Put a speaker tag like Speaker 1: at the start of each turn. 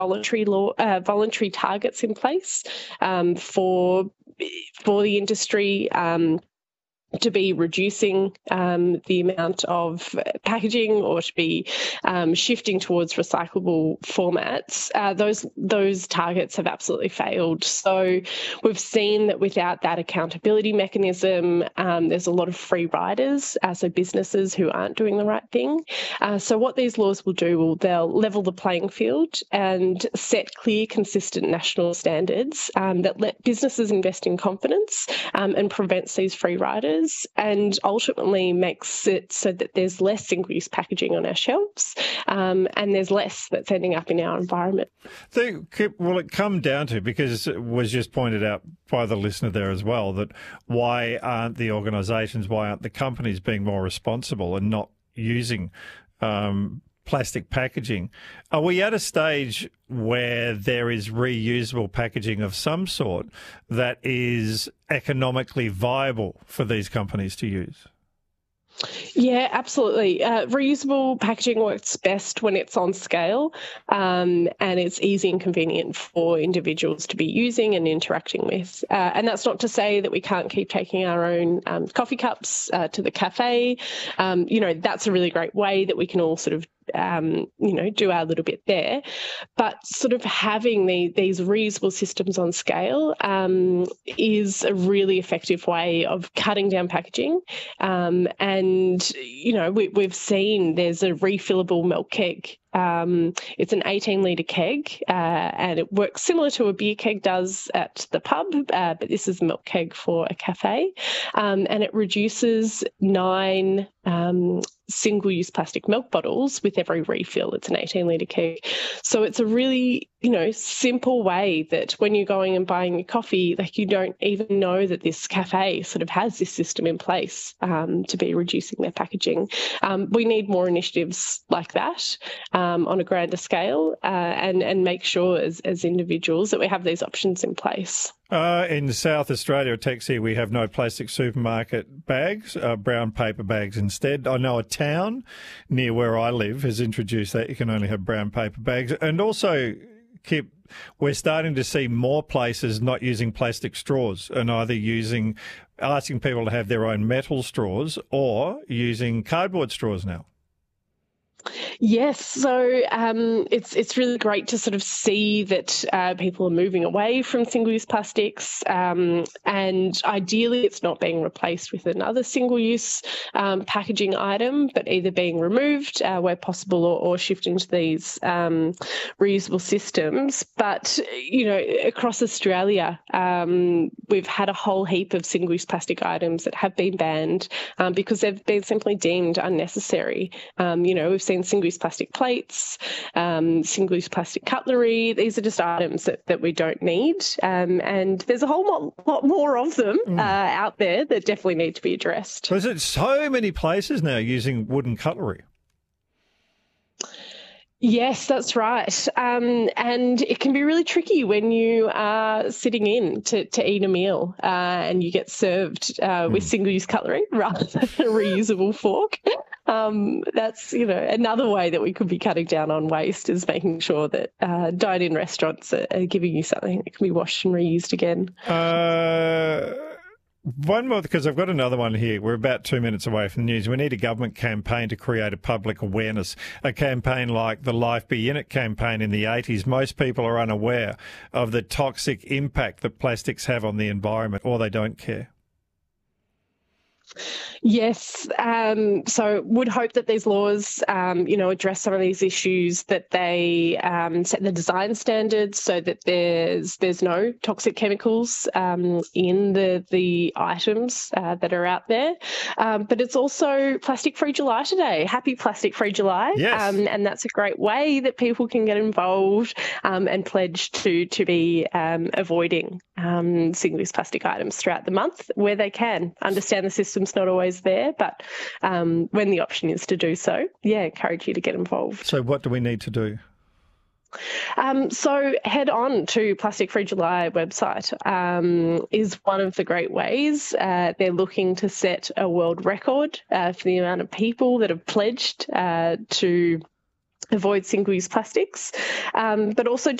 Speaker 1: voluntary targets in place for the industry. To be reducing the amount of packaging or to be shifting towards recyclable formats, those targets have absolutely failed. So we've seen that without that accountability mechanism, there's a lot of free riders, so businesses who aren't doing the right thing. So what these laws will do, they'll level the playing field and set clear, consistent national standards that let businesses invest in confidence and prevents these free riders, and ultimately makes it so that there's less single-use packaging on our shelves and there's less that's ending up in our environment.
Speaker 2: So, will it come down to, because it was just pointed out by the listener there as well, that why aren't the organisations, why aren't the companies being more responsible and not using plastic packaging? Are we at a stage where there is reusable packaging of some sort that is economically viable for these companies to use?
Speaker 1: Yeah, absolutely. Reusable packaging works best when it's on scale and it's easy and convenient for individuals to be using and interacting with. And that's not to say that we can't keep taking our own coffee cups to the cafe. That's a really great way that we can all sort of do our little bit there. But sort of having these reusable systems on scale is a really effective way of cutting down packaging. We've seen there's a refillable milk keg. It's an 18-litre keg and it works similar to a beer keg does at the pub, but this is a milk keg for a cafe. And it reduces 9 single-use plastic milk bottles with every refill. It's an 18-litre keg. So it's a really, simple way that when you're going and buying your coffee, you don't even know that this cafe sort of has this system in place to be reducing their packaging. We need more initiatives like that on a grander scale and make sure as individuals that we have these options in place.
Speaker 2: In South Australia, at Taxi, we have no plastic supermarket bags, brown paper bags instead. I know a town near where I live has introduced that. You can only have brown paper bags. And also, Kip, we're starting to see more places not using plastic straws and either asking people to have their own metal straws or using cardboard straws now.
Speaker 1: Yes, so it's really great to sort of see that people are moving away from single-use plastics, and ideally it's not being replaced with another single-use packaging item, but either being removed where possible or shifting to these reusable systems. But, across Australia, we've had a whole heap of single-use plastic items that have been banned because they've been simply deemed unnecessary. We've seen single-use plastic plates, single-use plastic cutlery. These are just items that we don't need. And there's a whole lot more of them out there that definitely need to be addressed.
Speaker 2: There's so many places now using wooden cutlery.
Speaker 1: Yes, that's right. And it can be really tricky when you are sitting in to eat a meal and you get served with single-use cutlery rather than a reusable fork. That's, another way that we could be cutting down on waste is making sure that dine-in restaurants are giving you something that can be washed and reused again.
Speaker 2: One more, because I've got another one here. We're about 2 minutes away from the news. We need a government campaign to create a public awareness, a campaign like the Life Be In It campaign in the 80s. Most people are unaware of the toxic impact that plastics have on the environment, or they don't care.
Speaker 1: Yes, so would hope that these laws, address some of these issues, that they set the design standards so that there's no toxic chemicals in the items that are out there. But it's also Plastic Free July today. Happy Plastic Free July.
Speaker 2: Yes.
Speaker 1: And that's a great way that people can get involved and pledge to be avoiding single-use plastic items throughout the month where they can. Understand the system's not always there, but when the option is to do so, encourage you to get involved.
Speaker 2: So what do we need to do?
Speaker 1: So head on to Plastic Free July website is one of the great ways. They're looking to set a world record for the amount of people that have pledged to avoid single-use plastics, but also